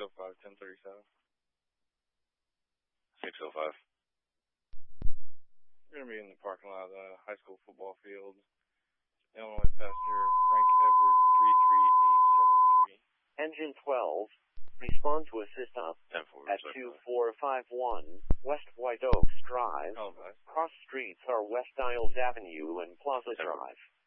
605, 1037. 605. We're going to be in the parking lot of the high school football field. Illinois passenger Frank Edward 33873. Engine 12. Respond to assist up 10-4. at 2451 West White Oaks Drive. Televised. Cross streets are West Isles Avenue and Plaza Drive.